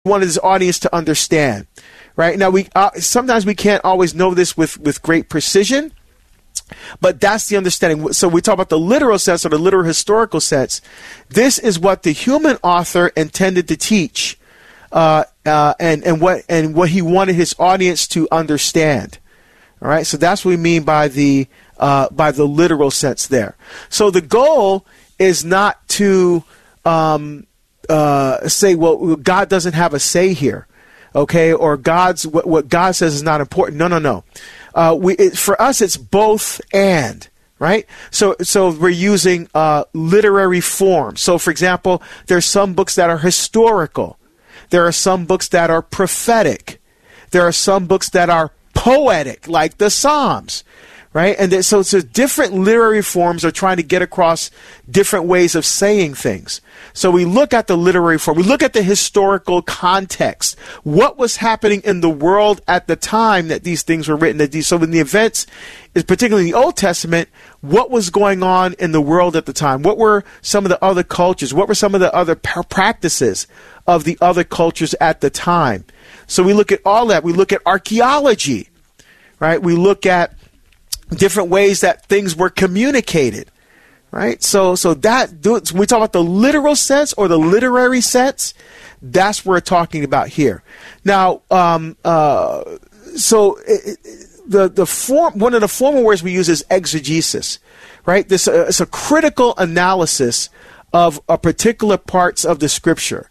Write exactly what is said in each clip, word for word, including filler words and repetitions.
wanted his audience to understand. Right now, we uh, sometimes we can't always know this with, with great precision, but that's the understanding. So we talk about the literal sense or the literal historical sense. This is what the human author intended to teach, uh, uh, and and what and what he wanted his audience to understand. All right, so that's what we mean by the uh, by the literal sense there. So the goal is not to um, uh, say, well, God doesn't have a say here. Okay, or God's what, what God says is not important. No, no, no. Uh, we it, for us, it's both and, right? So, so we're using uh, literary form. So, for example, there's some books that are historical. There are some books that are prophetic. There are some books that are poetic, like the Psalms, right? And th- so, so different literary forms are trying to get across different ways of saying things. So we look at the literary form. We look at the historical context. What was happening in the world at the time that these things were written? That these, so in the events, is particularly in the Old Testament, what was going on in the world at the time? What were some of the other cultures? What were some of the other pa- practices of the other cultures at the time? So we look at all that. We look at archaeology, right? We look at different ways that things were communicated. Right, so so that when we talk about the literal sense or the literary sense, that's what we're talking about here. Now, um, uh, so it, it, the the form one of the formal words we use is exegesis, right? This uh, it's a critical analysis of a particular parts of the scripture.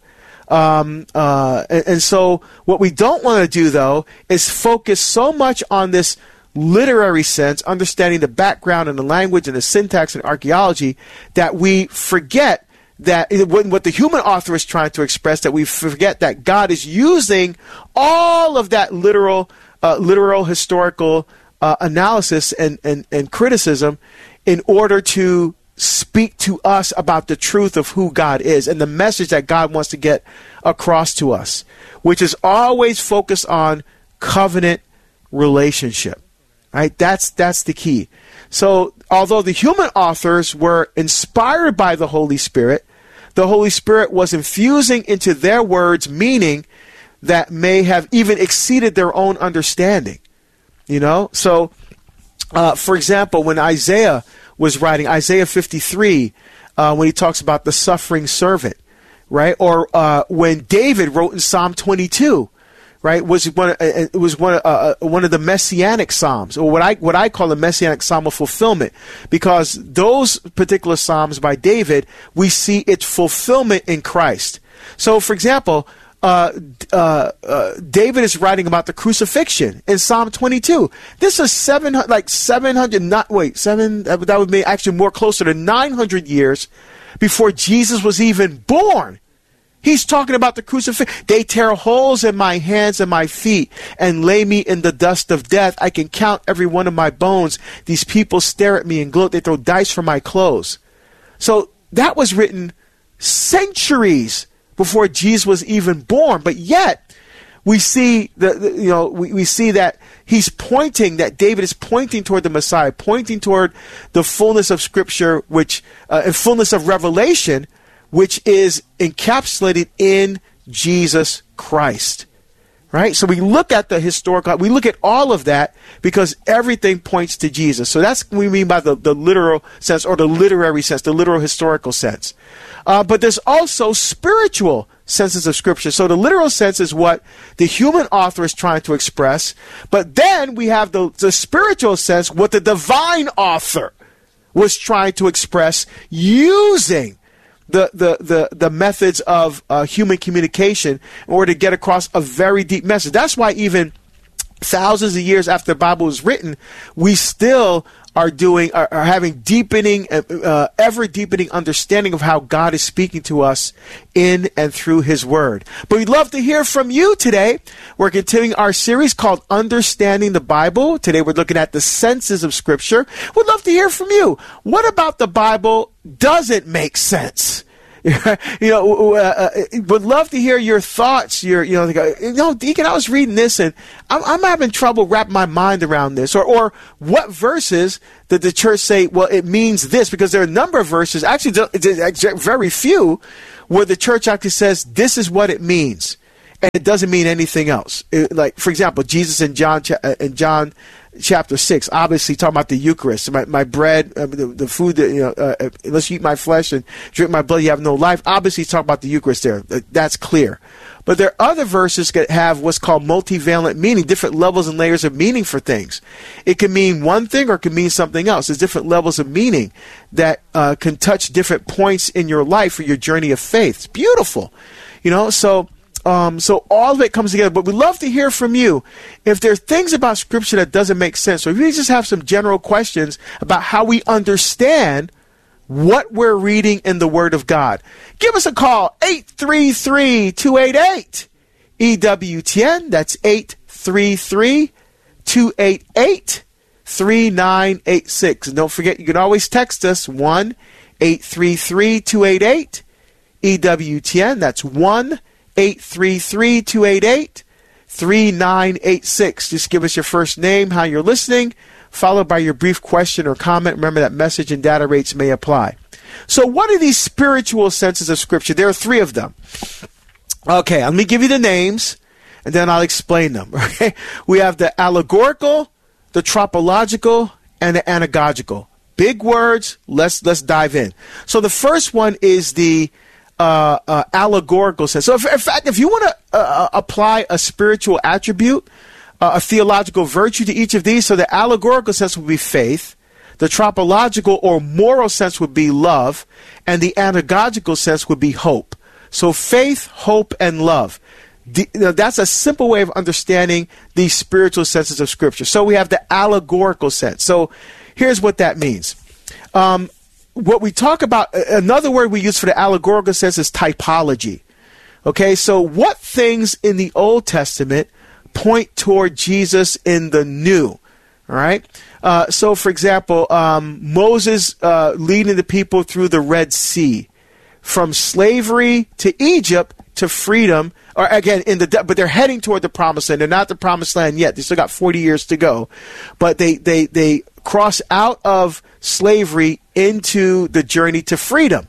Um, uh, and, and so what we don't want to do though is focus so much on this literary sense, understanding the background and the language and the syntax and archaeology, that we forget that what the human author is trying to express, that we forget that God is using all of that literal, uh, literal historical uh, analysis and, and, and criticism in order to speak to us about the truth of who God is and the message that God wants to get across to us, which is always focused on covenant relationship. Right, that's that's the key. So, although the human authors were inspired by the Holy Spirit, the Holy Spirit was infusing into their words meaning that may have even exceeded their own understanding. You know, so uh, for example, when Isaiah was writing Isaiah fifty-three, uh, when he talks about the suffering servant, right, or uh, when David wrote in Psalm twenty-two. Right, was one. It was one. Uh, one of the messianic psalms, or what I what I call the messianic psalm of fulfillment, because those particular psalms by David, we see its fulfillment in Christ. So, for example, uh, uh, uh, David is writing about the crucifixion in Psalm twenty-two. This is seven like seven hundred. Not wait seven. That would be actually more closer to nine hundred years before Jesus was even born. He's talking about the crucifixion. They tear holes in my hands and my feet and lay me in the dust of death. I can count every one of my bones. These people stare at me and gloat. They throw dice for my clothes. So that was written centuries before Jesus was even born. But yet we see the, the you know we, we see that he's pointing, that David is pointing toward the Messiah, pointing toward the fullness of Scripture, which uh, and fullness of revelation, which is encapsulated in Jesus Christ, right? So we look at the historical, we look at all of that because everything points to Jesus. So that's what we mean by the, the literal sense or the literary sense, the literal historical sense. Uh, but there's also spiritual senses of Scripture. So the literal sense is what the human author is trying to express. But then we have the, the spiritual sense, what the divine author was trying to express using The, the, the, the methods of uh, human communication in order to get across a very deep message. That's why even thousands of years after the Bible was written, we still are doing are, are having deepening, uh, ever deepening understanding of how God is speaking to us in and through His Word. But we'd love to hear from you today. We're continuing our series called Understanding the Bible. Today we're looking at the senses of Scripture. We'd love to hear from you. What about the Bible doesn't make sense? You know, uh, uh, would love to hear your thoughts. Your, you know, you know, Deacon, I was reading this and I'm, I'm having trouble wrapping my mind around this. Or, or what verses did the church say? Well, it means this, because there are a number of verses, actually, very few, where the church actually says this is what it means. and it doesn't mean anything else. It, like, for example, Jesus in John cha- in John chapter six, obviously talking about the Eucharist, my, my bread, uh, the, the food that, you know, uh, unless you eat my flesh and drink my blood, you have no life. Obviously, he's talking about the Eucharist there. That's clear. But there are other verses that have what's called multivalent meaning, different levels and layers of meaning for things. It can mean one thing or it can mean something else. There's different levels of meaning that uh, can touch different points in your life or your journey of faith. It's beautiful. You know, so um, so all of it comes together. But we'd love to hear from you. If there's things about Scripture that doesn't make sense, or if you just have some general questions about how we understand what we're reading in the Word of God, give us a call, eight three three, two eight eight, E W T N. That's eight three three, two eight eight, three nine eight six. And don't forget, you can always text us, one eight three three, two eight eight, E W T N. That's one eight three three, two eight eight, three nine eight six. Just give us your first name, how you're listening, followed by your brief question or comment. Remember that message and data rates may apply. So what are these spiritual senses of Scripture? There are three of them. Okay, let me give you the names, and then I'll explain them. Okay, we have the allegorical, the tropological, and the anagogical. Big words. Let's let's dive in. So the first one is the uh, uh, allegorical sense. So if, in fact, if you want to uh, apply a spiritual attribute, Uh, a theological virtue to each of these, so the allegorical sense would be faith, the tropological or moral sense would be love, and the anagogical sense would be hope. So faith, hope, and love. The, you know, that's a simple way of understanding these spiritual senses of Scripture. So we have the allegorical sense. So here's what that means. Um, what we talk about, another word we use for the allegorical sense is typology. Okay, so what things in the Old Testament point toward Jesus in the new? All right. Uh, so, for example, um, Moses uh, leading the people through the Red Sea, from slavery to Egypt to freedom, or again in the but they're heading toward the Promised Land. They're not the Promised Land yet. They still got forty years to go, but they they they cross out of slavery into the journey to freedom,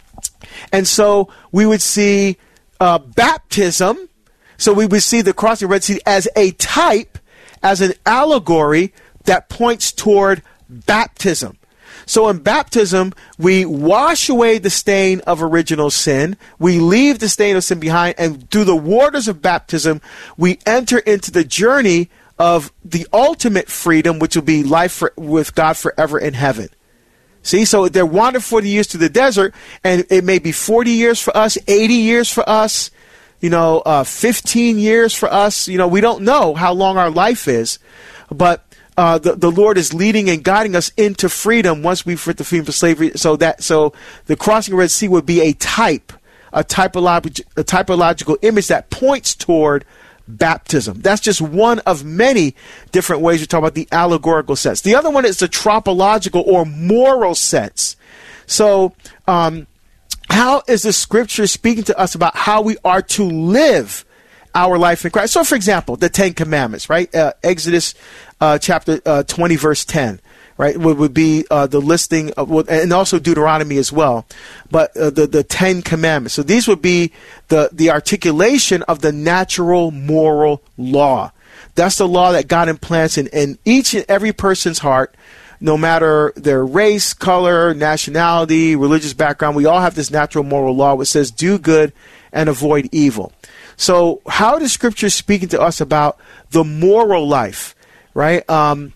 and so we would see uh, baptism. So we would see the crossing of the Red Sea as a type, as an allegory that points toward baptism. So in baptism, we wash away the stain of original sin. We leave the stain of sin behind, and through the waters of baptism, we enter into the journey of the ultimate freedom, which will be life for, with God forever in heaven. See, so they're wandering forty years through the desert, and it may be forty years for us, eighty years for us, you know, uh, fifteen years for us. You know, we don't know how long our life is, but uh, the, the Lord is leading and guiding us into freedom once we've freed the freedom from slavery. So that, so the crossing of the Red Sea would be a type, a typolog- a typological image that points toward baptism. That's just one of many different ways we talk about the allegorical sense. The other one is the tropological or moral sense. So, um, how is the Scripture speaking to us about how we are to live our life in Christ? So, for example, the Ten Commandments, right? Uh, Exodus uh, chapter uh, twenty, verse ten, right? Would, would be uh, the listing of, and also Deuteronomy as well. But uh, the the Ten Commandments. So these would be the the articulation of the natural moral law. That's the law that God implants in, in each and every person's heart. No matter their race, color, nationality, religious background, we all have this natural moral law which says do good and avoid evil. So how does Scripture speaking to us about the moral life, right? Um,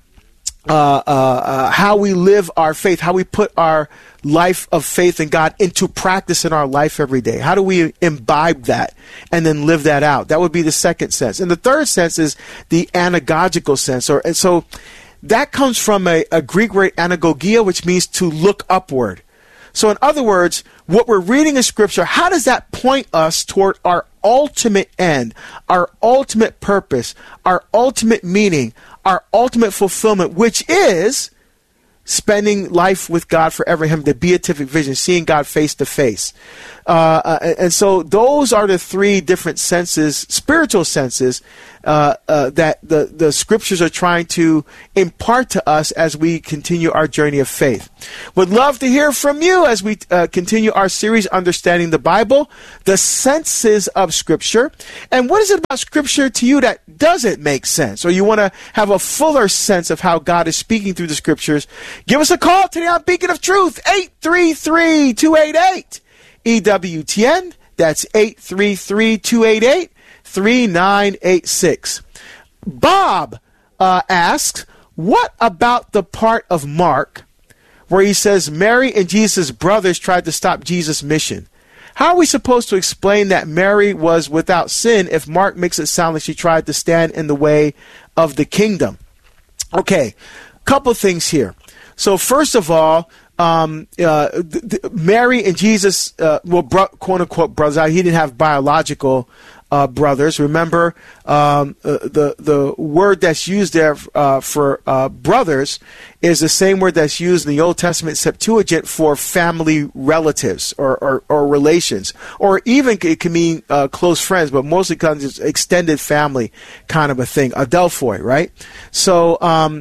uh, uh, uh, how we live our faith, how we put our life of faith in God into practice in our life every day. How do we imbibe that and then live that out? That would be the second sense. And the third sense is the anagogical sense. Or and so that comes from a, a Greek word anagogia, which means to look upward. So in other words, what we're reading in Scripture, how does that point us toward our ultimate end, our ultimate purpose, our ultimate meaning, our ultimate fulfillment, which is spending life with God forever in Him, the beatific vision, seeing God face to face. Uh, and so those are the three different senses, spiritual senses, uh, uh, that the, the scriptures are trying to impart to us as we continue our journey of faith. Would love to hear from you as we uh, continue our series, Understanding the Bible, the senses of Scripture. And what is it about Scripture to you that doesn't make sense? Or you want to have a fuller sense of how God is speaking through the Scriptures? Give us a call today on Beacon of Truth, eight three three, two eight eight, E W T N. That's eight three three, two eight eight, three nine eight six. Bob uh, asks, what about the part of Mark where he says Mary and Jesus' brothers tried to stop Jesus' mission? How are we supposed to explain that Mary was without sin if Mark makes it sound like she tried to stand in the way of the kingdom? Okay, couple things here. So first of all, Um, uh, th- th- Mary and Jesus, uh, well, bro- quote unquote brothers. He didn't have biological uh, brothers. Remember, um, uh, the the word that's used there uh, for uh, brothers is the same word that's used in the Old Testament Septuagint for family relatives or, or, or relations, or even it can mean uh, close friends, but mostly comes as extended family kind of a thing. Adelphoi, right? So, um,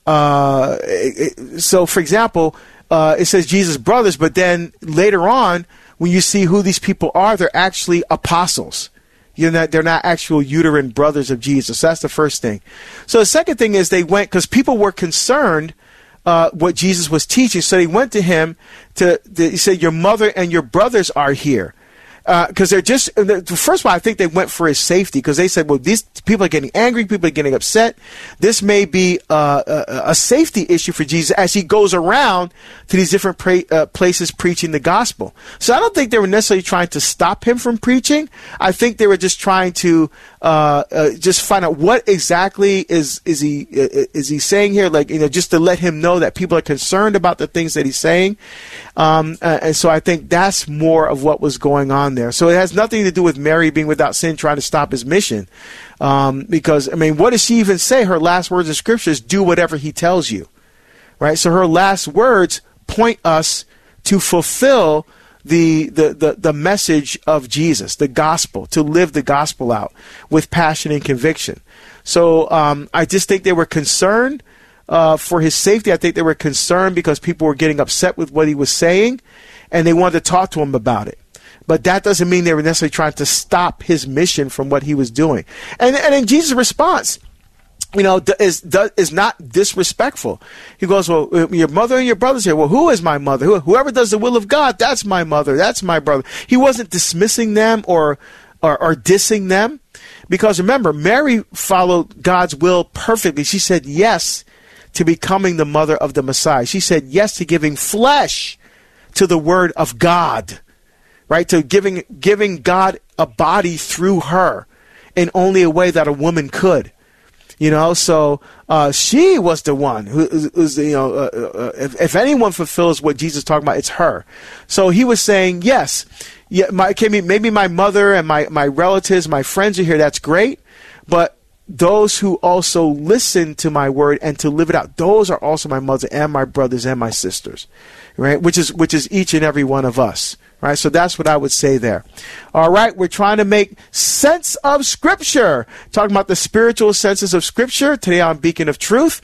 uh, it, so for example. Uh, it says Jesus' brothers, but then later on, when you see who these people are, they're actually apostles. You're not, they're not actual uterine brothers of Jesus. That's the first thing. So the second thing is they went, because people were concerned uh, what Jesus was teaching, so they went to him to, to he said, your mother and your brothers are here. Because uh, they're just, first of all, I think they went for his safety, because they said, well, these people are getting angry, people are getting upset. This may be uh, a, a safety issue for Jesus as he goes around to these different pra- uh, places preaching the gospel. So I don't think they were necessarily trying to stop him from preaching. I think they were just trying to uh, uh, just find out what exactly is is he uh, is he saying here, like, you know, just to let him know that people are concerned about the things that he's saying. Um, uh, and so I think that's more of what was going on there. So it has nothing to do with Mary being without sin trying to stop his mission. Um, because, I mean, what does she even say? Her last words in Scripture is, do whatever he tells you. Right? So her last words point us to fulfill the, the, the, the message of Jesus, the gospel, to live the gospel out with passion and conviction. So um, I just think they were concerned Uh, for his safety. I think they were concerned because people were getting upset with what he was saying, and they wanted to talk to him about it. But that doesn't mean they were necessarily trying to stop his mission from what he was doing. And and in Jesus' response, you know, is is not disrespectful. He goes, well, your mother and your brothers here. Well, who is my mother? Whoever does the will of God, that's my mother. That's my brother. He wasn't dismissing them or or, or dissing them, because remember, Mary followed God's will perfectly. She said yes to becoming the mother of the Messiah. She said yes to giving flesh to the word of God, right? To giving giving God a body through her in only a way that a woman could. You know, so uh, she was the one who is, you know, uh, uh, if, if anyone fulfills what Jesus is talking about, it's her. So he was saying, yes, yeah, my, maybe my mother and my, my relatives, my friends are here. That's great. But those who also listen to my word and to live it out, those are also my mother and my brothers and my sisters, right? Which is which is each and every one of us, right? So that's what I would say there. All right, we're trying to make sense of Scripture, talking about the spiritual senses of Scripture today on Beacon of Truth,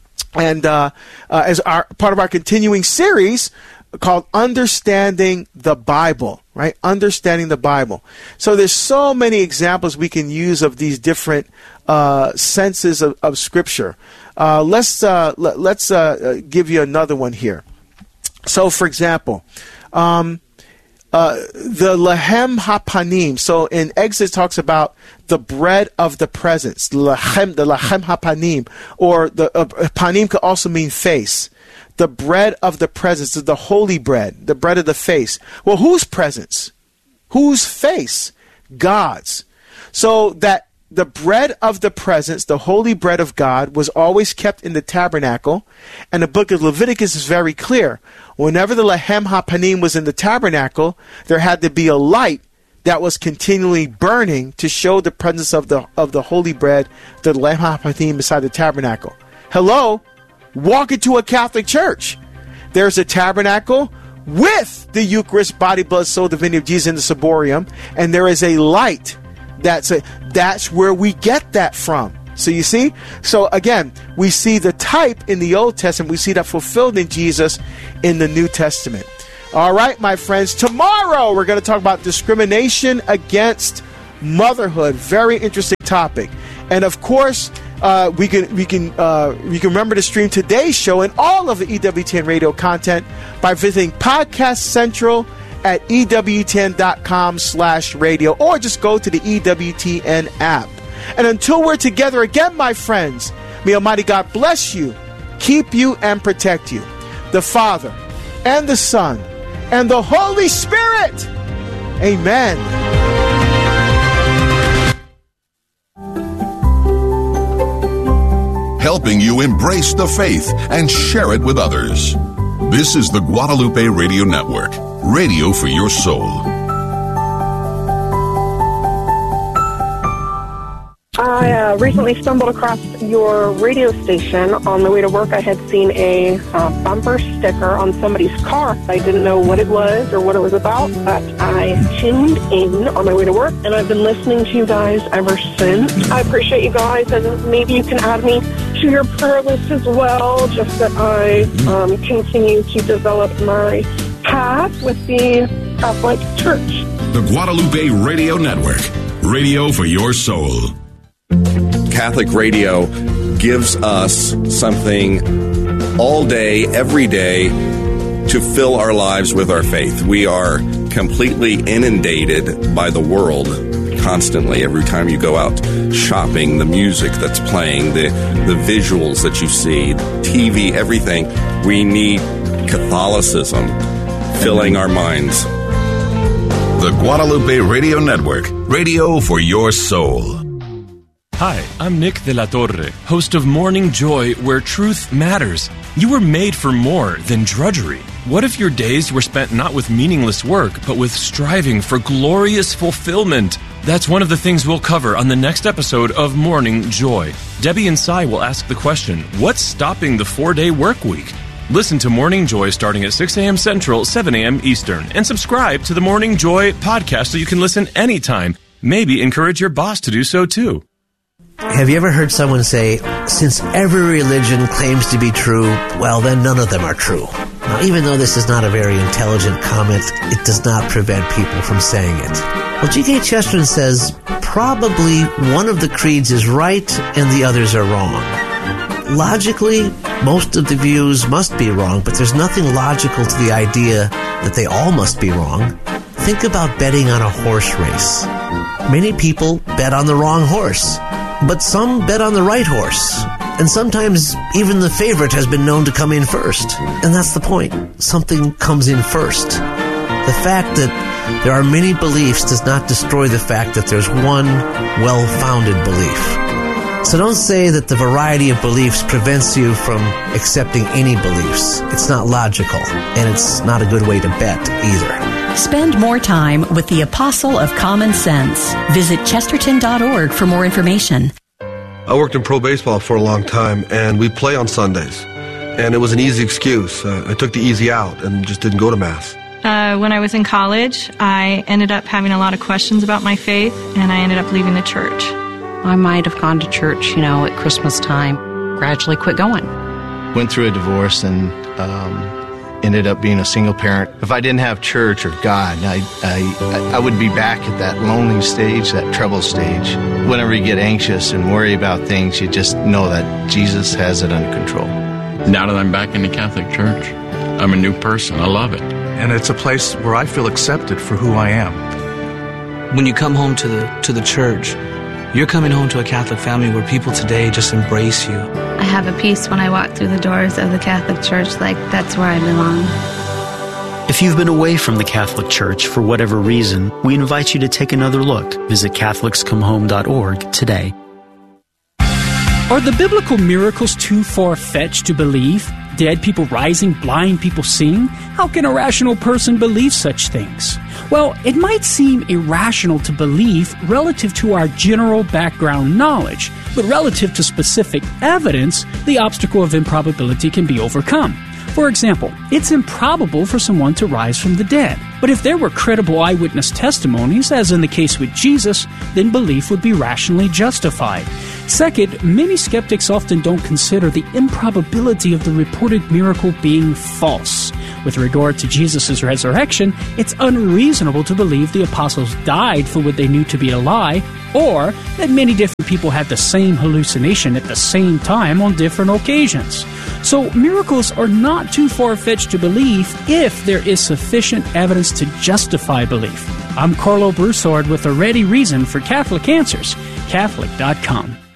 and uh, uh, as our part of our continuing series called Understanding the Bible, right? Understanding the Bible. So there's so many examples we can use of these different uh, senses of, of Scripture. Uh, let's uh, let, let's uh, give you another one here. So, for example, um, uh, the Lahem Hapanim. So in Exodus talks about the bread of the presence, Lahem, the Lahem Hapanim, or the uh, Panim could also mean face. The bread of the presence is the holy bread, the bread of the face. Well, whose presence? Whose face? God's. So that the bread of the presence, the holy bread of God, was always kept in the tabernacle. And the book of Leviticus is very clear. Whenever the Lahem HaPanim was in the tabernacle, there had to be a light that was continually burning to show the presence of the of the holy bread, the Lahem HaPanim beside the tabernacle. Hello? Walk into a Catholic church. There's a tabernacle with the Eucharist, body, blood, soul, divinity of Jesus in the ciborium, and there is a light. That's a, that's where we get that from. So you see? So again, we see the type in the Old Testament. We see that fulfilled in Jesus in the New Testament. All right, my friends. Tomorrow we're going to talk about discrimination against motherhood. Very interesting topic. And of course, uh, we can we can uh, you can remember to stream today's show and all of the E W T N radio content by visiting Podcast Central at E W T N dot com slash radio, or just go to the E W T N app. And until we're together again, my friends, may Almighty God bless you, keep you, and protect you. The Father, and the Son, and the Holy Spirit. Amen. Helping you embrace the faith and share it with others. This is the Guadalupe Radio Network, radio for your soul. I uh, recently stumbled across your radio station. On the way to work, I had seen a uh, bumper sticker on somebody's car. I didn't know what it was or what it was about, but I tuned in on my way to work, and I've been listening to you guys ever since. I appreciate you guys, and maybe you can add me to your prayer list as well, just that I um, continue to develop my path with the Catholic Church. The Guadalupe Radio Network, radio for your soul. Catholic radio gives us something all day, every day, to fill our lives with our faith. We are completely inundated by the world constantly. Every time you go out shopping, the music that's playing, the, the visuals that you see, T V, everything. We need Catholicism filling our minds. The Guadalupe Radio Network, radio for your soul. Hi, I'm Nick de la Torre, host of Morning Joy, where truth matters. You were made for more than drudgery. What if your days were spent not with meaningless work, but with striving for glorious fulfillment? That's one of the things we'll cover on the next episode of Morning Joy. Debbie and Cy will ask the question, what's stopping the four-day work week? Listen to Morning Joy starting at six a.m. Central, seven a.m. Eastern, and subscribe to the Morning Joy podcast so you can listen anytime. Maybe encourage your boss to do so too. Have you ever heard someone say, since every religion claims to be true, well, then none of them are true? Now, even though this is not a very intelligent comment, it does not prevent people from saying it. Well, G K Chesterton says, probably one of the creeds is right and the others are wrong. Logically, most of the views must be wrong, but there's nothing logical to the idea that they all must be wrong. Think about betting on a horse race. Many people bet on the wrong horse, but some bet on the right horse. And sometimes even the favorite has been known to come in first. And that's the point. Something comes in first. The fact that there are many beliefs does not destroy the fact that there's one well-founded belief. So don't say that the variety of beliefs prevents you from accepting any beliefs. It's not logical, and it's not a good way to bet either. Spend more time with the Apostle of Common Sense. Visit Chesterton dot org for more information. I worked in pro baseball for a long time, and we play on Sundays. And it was an easy excuse. Uh, I took the easy out and just didn't go to Mass. Uh, when I was in college, I ended up having a lot of questions about my faith, and I ended up leaving the church. I might have gone to church, you know, at Christmas time, gradually quit going. Went through a divorce and um, ended up being a single parent. If I didn't have church or God, I, I, I would be back at that lonely stage, that trouble stage. Whenever you get anxious and worry about things, you just know that Jesus has it under control. Now that I'm back in the Catholic Church, I'm a new person. I love it. And it's a place where I feel accepted for who I am. When you come home to the to the church, you're coming home to a Catholic family where people today just embrace you. I have a peace when I walk through the doors of the Catholic Church, like that's where I belong. If you've been away from the Catholic Church for whatever reason, we invite you to take another look. Visit Catholics Come Home dot org today. Are the biblical miracles too far-fetched to believe? Dead people rising, blind people seeing? How can a rational person believe such things? Well, it might seem irrational to believe relative to our general background knowledge, but relative to specific evidence, the obstacle of improbability can be overcome. For example, it's improbable for someone to rise from the dead. But if there were credible eyewitness testimonies, as in the case with Jesus, then belief would be rationally justified. Second, many skeptics often don't consider the improbability of the reported miracle being false. With regard to Jesus' resurrection, it's unreasonable to believe the apostles died for what they knew to be a lie, or that many different people had the same hallucination at the same time on different occasions. So miracles are not too far-fetched to believe if there is sufficient evidence to justify belief. I'm Carlo Broussard with a ready reason for Catholic Answers, Catholic dot com.